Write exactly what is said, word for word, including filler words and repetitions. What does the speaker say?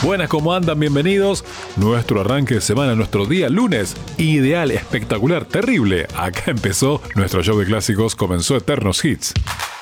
Buenas, ¿cómo andan? Bienvenidos. Nuestro arranque de semana, nuestro día lunes. Ideal, espectacular, terrible. Acá empezó nuestro show de clásicos, comenzó Eternos Hits.